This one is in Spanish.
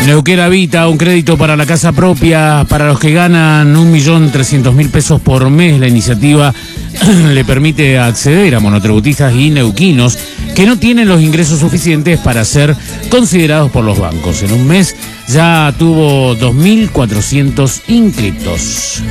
Neuquén Habita, un crédito para la casa propia para los que ganan 1.300.000 pesos por mes. La iniciativa le permite acceder a monotributistas y neuquinos que no tienen los ingresos suficientes para ser considerados por los bancos. En un mes ya tuvo 2.400 inscriptos.